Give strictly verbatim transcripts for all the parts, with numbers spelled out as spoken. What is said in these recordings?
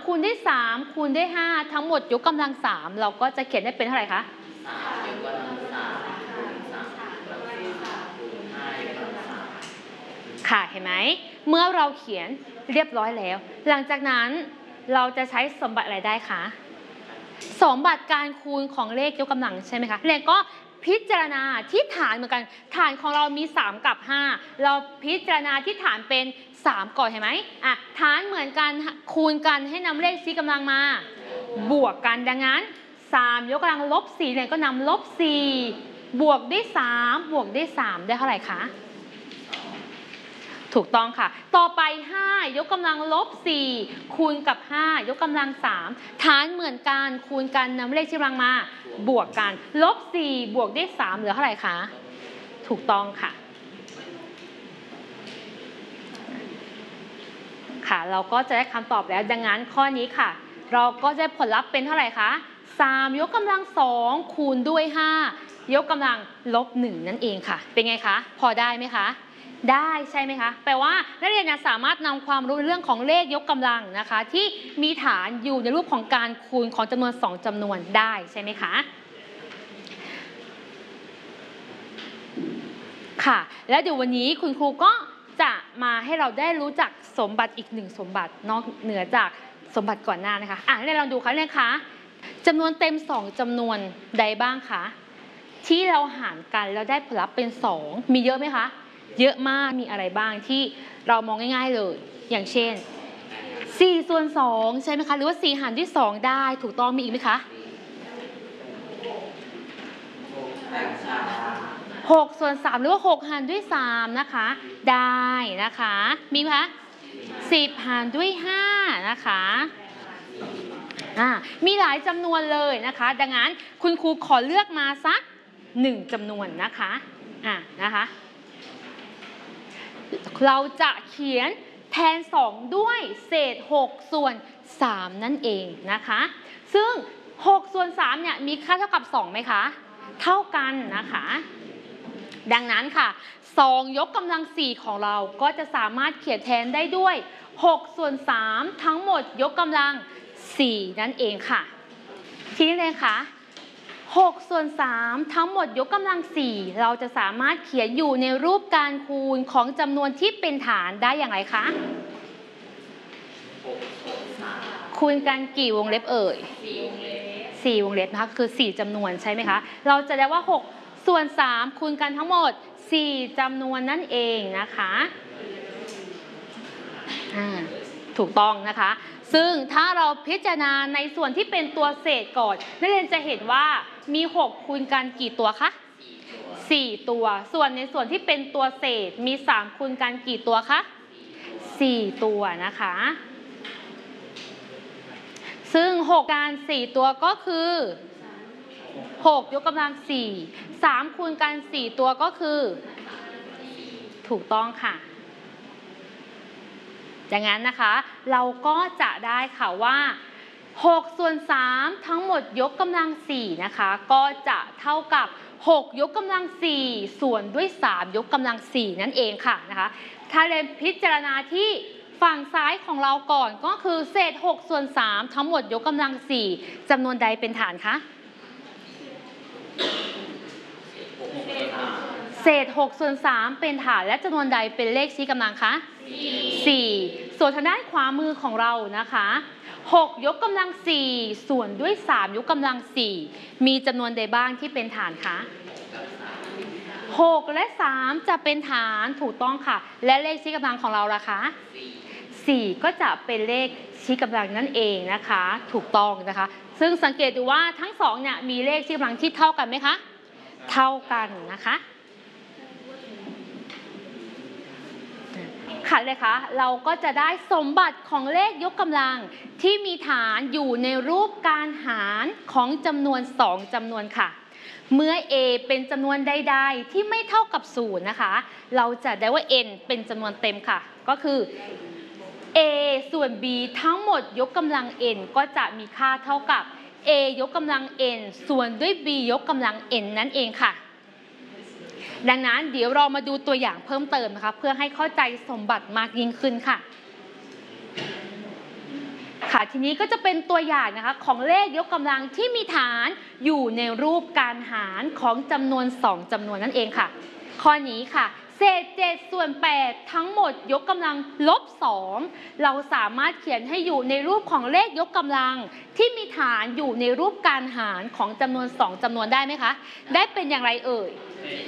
คูณด้วยสามคูณด้วยห้าทั้งหมดยกกำลังสามเราก็จะเขียนได้เป็นเท่าไหร่คะสามยกกำลังสามคูณสามคูณห้ายกกำลังสามค่ะเห็นไหมเมื่อเราเขียนเรียบร้อยแล้วหลังจากนั้นเราจะใช้สมบัติอะไรได้คะสมบัติการคูณของเลขยกกำลังใช่ไหมคะเรียนก็พิจารณาที่ฐานเหมือนกันฐานของเรามีสามกับห้าเราพิจารณาที่ฐานเป็นสามก่อนเห็นไหมอ่ะฐานเหมือนกันคูณกันให้นำเลขชี้กำลังมาบวกกันดังนั้นสามยกกำลังลบสี่เนี่ยก็นำลบสี่บวกด้วยสามบวกด้วยสามได้เท่าไหร่คะถูกต้องค่ะต่อไปห้ายกกำลังลบสี่คูณกับห้ายกกำลังสามฐานเหมือนกันคูณกันนำเลขชี้กำลังมาบวกกันลบสี่บวกด้วยสามเหลือเท่าไหร่คะถูกต้องค่ะค่ะเราก็จะได้คำตอบแล้วดังนั้นข้อนี้ค่ะเราก็จะผลลัพธ์เป็นเท่าไหร่คะสามยกกำลังสองคูณด้วยห้ายกกำลังลบหนึ่งนั่นเองค่ะเป็นไงคะพอได้ไหมคะได้ใช่ไหมคะแปลว่านักเรียนสามารถนำความรู้เรื่องของเลขยกกำลังนะคะที่มีฐานอยู่ในรูปของการคูณของจำนวนสองจำนวนได้ใช่ไหมคะค่ะแล้วเดี๋ยววันนี้คุณครูก็จะมาให้เราได้รู้จักสมบัติอีกหนึ่งสมบัตินอกเหนือจากสมบัติก่อนหน้านะคะอ่ะนักเรียนลองดูค่ะเนี่ยคะจำนวนเต็มสองจำนวนใดบ้างคะที่เราหารกันแล้วได้ผลลัพธ์เป็นสองมีเยอะไหมคะเยอะมากมีอะไรบ้างที่เรามองง่ายๆเลยอย่างเช่นสี่ส่วนสองใช่ไหมคะหรือว่าสี่หารด้วยสองได้ถูกต้องมีอีกไหมคะหกส่วนสามหรือว่าหกหารด้วยสามนะคะได้นะคะมีไหมคะสิบหารด้วยห้านะคะอ่ามีหลายจำนวนเลยนะคะดังนั้นคุณครูขอเลือกมาสักหนึ่งจำนวนนะคะอ่านะคะเราจะเขียนแทนสองด้วยเศษหกส่วนสามนั่นเองนะคะซึ่งหกส่วนสามเนี่ยมีค่าเท่ากับสองไหมคะเท่ากันนะคะดังนั้นค่ะสองยกกำลังสี่ของเราก็จะสามารถเขียนแทนได้ด้วยหกส่วนสามทั้งหมดยกกำลังสี่นั่นเองค่ะทีนี้เลยค่ะหกส่วนสามทั้งหมดยกกำลังสี่เราจะสามารถเขียนอยู่ในรูปการคูณของจำนวนที่เป็นฐานได้อย่างไรคะคูณกันกี่วงเล็บเอ่ยสี่วงเล็บนะคะคือสี่จำนวนใช่ไหมคะเราจะได้ว่าหกส่วนสามคูณกันทั้งหมดสี่จำนวนนั่นเองนะคะอ่าถูกต้องนะคะซึ่งถ้าเราพิจารณาในส่วนที่เป็นตัวเศษก่อนนักเรียนจะเห็นว่ามีหกคูณกันกี่ตัวคะสี่ตัวส่วนในส่วนที่เป็นตัวเศษมีสามคูณกันกี่ตัวคะสี่ตัวนะคะซึ่งหกกันสี่ตัวก็คือหกยกกำลังสี่ สามคูณกันสี่ตัวก็คือถูกต้องค่ะอย่างนั้นนะคะเราก็จะได้ค่ะว่าหกส่วนสามทั้งหมดยกกำลังสี่นะคะก็จะเท่ากับหกยกกำลังสี่ส่วนด้วยสามยกกำลังสี่นั่นเองค่ะนะคะถ้าเรียนพิจารณาที่ฝั่งซ้ายของเราก่อนก็คือเศษหกส่วนสามทั้งหมดยกกำลังสี่จำนวนใดเป็นฐานคะเศษหกส่วนสามเป็นฐานและจำนวนใดเป็นเลขชี้กำลังคะสี่ส่วนทางด้านขวามือของเรานะคะหกยกกำลังสี่ส่วนด้วยสามยกกำลังสี่มีจำนวนใดบ้างที่เป็นฐานคะหกและสามจะเป็นฐานถูกต้องค่ะและเลขชี้กำลังของเราล่ะคะสี่ก็จะเป็นเลขชี้กำลังนั่นเองนะคะถูกต้องนะคะซึ่งสังเกตดูว่าทั้งสองเนี่ยมีเลขชี้กำลังที่เท่ากันไหมคะเท่ากันนะคะค่ะเลยคะเราก็จะได้สมบัติของเลขยกกำลังที่มีฐานอยู่ในรูปการหารของจำนวนสองจำนวนค่ะเมื่อ a เป็นจำนวนใดๆที่ไม่เท่ากับศูนย์นะคะเราจะได้ว่า n เป็นจำนวนเต็มค่ะก็คือ a ส่วน b ทั้งหมดยกกำลัง n ก็จะมีค่าเท่ากับ a ยกกำลัง n ส่วนด้วย b ยกกำลัง n นั่นเองค่ะดังนั้นเดี๋ยวเรามาดูตัวอย่างเพิ่มเติมนะคะเพื่อให้เข้าใจสมบัติมากยิ่งขึ้นค่ะค่ะทีนี้ก็จะเป็นตัวอย่างนะคะของเลขยกกำลังที่มีฐานอยู่ในรูปการหารของจำนวนสองจำนวนนั่นเองค่ะข้อนี้ค่ะเศษเจ็ดส่วนแปดทั้งหมดยกกำลังลบสองเราสามารถเขียนให้อยู่ในรูปของเลขยกกำลังที่มีฐานอยู่ในรูปการหารของจำนวนสองจำนวนได้ไหมคะได้เป็นอย่างไรเอ่ย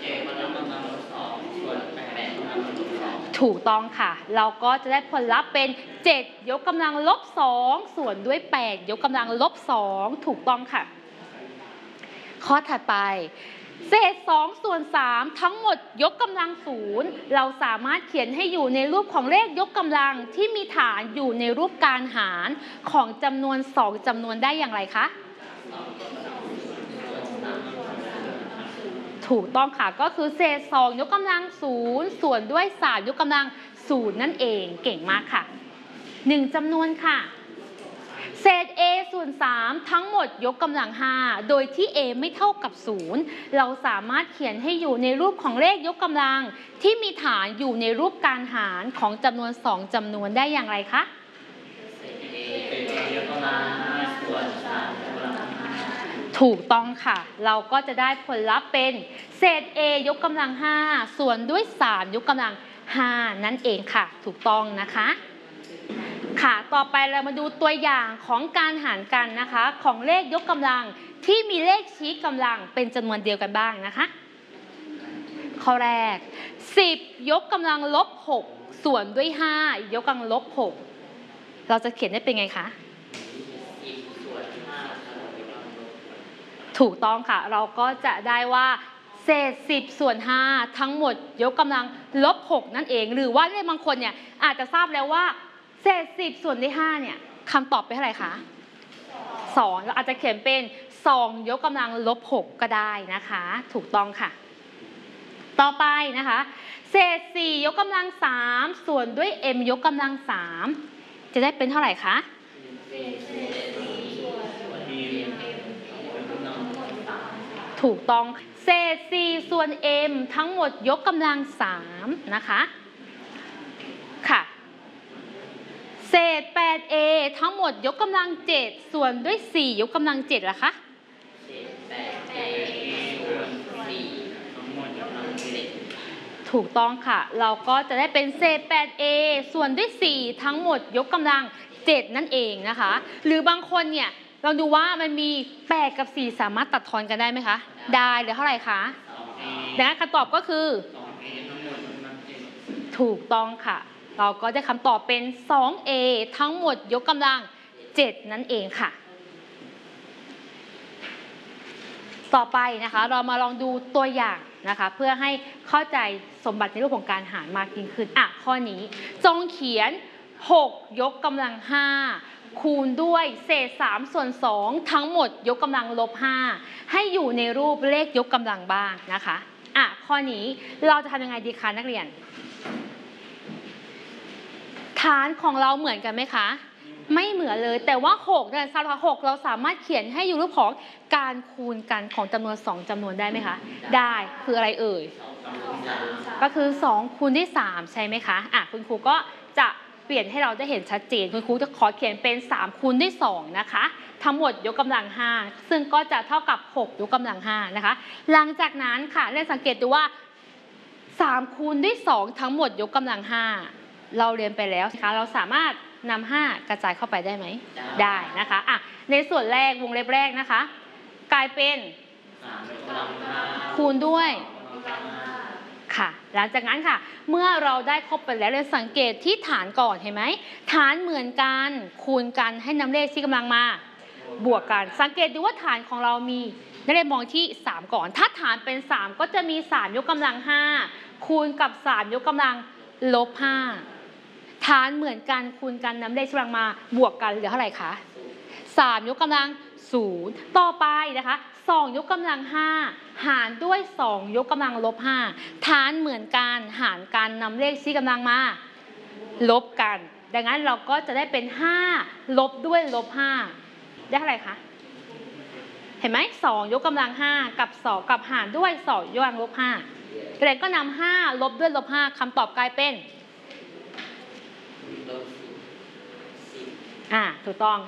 ถูกต้องค่ะเราก็จะได้ผลลัพธ์เป็นเจ็ดยกกำลังลบสองส่วนด้วยแปดยกกำลังลบสองถูกต้องค่ะข้อถัดไปเศษสองส่วนสามทั้งหมดยกกำลังศูนย์เราสามารถเขียนให้อยู่ในรูปของเลขยกกำลังที่มีฐานอยู่ในรูปการหารของจำนวนสองจำนวนได้อย่างไรคะถูกต้องค่ะก็คือเศษสองยกกำลังศูนย์ส่วนด้วยสามยกกำลังศูนย์นั่นเองเก่งมากค่ะหนึ่งจำนวนค่ะเศษ a ส่วนสามทั้งหมดยกกำลังห้าโดยที่ a ไม่เท่ากับศูนย์เราสามารถเขียนให้อยู่ในรูปของเลขยกกำลังที่มีฐานอยู่ในรูปการหารของจำนวนสองจำนวนได้อย่างไรคะถูกต้องค่ะเราก็จะได้ผลลัพธ์เป็นเศษ a ยกกำลังห้าส่วนด้วยสามยกกำลังห้านั่นเองค่ะถูกต้องนะคะค่ะต่อไปเรามาดูตัวอย่างของการหารกันนะคะของเลขยกกำลังที่มีเลขชี้กำลังเป็นจำนวนเดียวกันบ้างนะคะข้อแรกสิบยกกำลังลบหกส่วนด้วยห้ายกกำลังลบหกเราจะเขียนได้เป็นไงคะถูกต้องค่ะเราก็จะได้ว่าเศษสิบส่วนห้าทั้งหมดยกกำลังลบหกนั่นเองหรือว่าเลขบางคนเนี่ยอาจจะทราบแล้วว่าเศษสิบส่วนด้วยห้าเนี่ยคำตอบเป็นเท่าไหร่คะสองเราอาจจะเขียนเป็นสองยกกำลังลบหกก็ได้นะคะถูกต้องค่ะต่อไปนะคะเศษสี่ยกกำลังสามส่วนด้วย m ยกกำลังสามจะได้เป็นเท่าไหร่คะถูกต้องเศษสี่ส่วน m ทั้งหมดยกกำลังสามนะคะค่ะเศษ แปด a ทั้งหมดยกกำลังเจ็ดส่วนด้วยสี่ยกกำลังเจ็ดล่ะคะเศษ แปด a ส่วนสี่ทั้งหมดยกกำลังเจ็ดถูกต้องค่ะเราก็จะได้เป็นเศษ แปด a ส่วนด้วยสี่ทั้งหมดยกกำลังเจ็ดนั่นเองนะคะหรือบางคนเนี่ยเราดูว่ามันมีแปดกับสี่สามารถตัดทอนกันได้ไหมคะได้เหลือเท่าไหร่คะดังนั้นคำตอบก็คือถูกต้องค่ะเราก็ได้คำตอบเป็น สอง a ทั้งหมดยกกำลังเจ็ดนั่นเองค่ะต่อไปนะคะเรามาลองดูตัวอย่างนะคะเพื่อให้เข้าใจสมบัติในรูปของการหารมากยิ่งขึ้นอ่ะข้อนี้จงเขียนหกยกกำลังห้าคูณด้วยเศษสามส่วนสองทั้งหมดยกกำลังลบห้าให้อยู่ในรูปเลขยกกำลังบ้างนะคะอ่ะข้อนี้เราจะทำยังไงดีคะนักเรียนฐานของเราเหมือนกันไหมคะไม่เหมือนเลยแต่ว่าหกเนี่ยสำหรับหกเราสามารถเขียนให้อยู่รูปของการคูณกันของจำนวนสองจำนวนได้ไหมคะได้คืออะไรเอ่ยก็คือสองคูณด้วยสามใช่ไหมคะอ่ะคุณครูก็จะเปลี่ยนให้เราได้เห็นชัดเจนคุณครูจะขอเขียนเป็นสามคูณด้วยสองนะคะทั้งหมดยกกำลังห้าซึ่งก็จะเท่ากับหกยกกำลังห้านะคะหลังจากนั้นค่ะเรียนสังเกตดูว่าสามคูณด้วยสองทั้งหมดยกกำลังห้าเราเรียนไปแล้วนะคะเราสามารถนำห้ากระจายเข้าไปได้ไหมได้นะคะอ่ะในส่วนแรกวงเล็บแรกนะคะกลายเป็นคูณด้วยค่ะหลังจากนั้นค่ะเมื่อเราได้ครบไปแล้วเราสังเกตที่ฐานก่อนเห็นไหมฐานเหมือนกันคูณกันให้นำเลขที่กำลังมาบวกกันสังเกตดูว่าฐานของเรามีนักเรียนมองที่สามก่อนถ้าฐานเป็นสามก็จะมีสามยกกำลังห้าคูณกับสามยกกำลังลบห้าฐานเหมือนกันคูณกันนำเลขที่กำลังมาบวกกันเหลือเท่าไหร่คะสามยกกำลังศูนย์ต่อไปนะคะสองยกกำลังห้าหารด้วยสองยกกำลังลบห้าฐานเหมือนกันหารกันนำเลขที่กำลังมาลบกันดังนั้นเราก็จะได้เป็นห้าลบด้วยลบห้าได้เท่าไหร่คะเห็นไหมสองยกกำลังห้ากับสองกับหารด้วยสองยกกำลังลบห้าแต่ก็นำห้าลบด้วยลบห้าคำตอบกลายเป็นอ่าถูกต้อง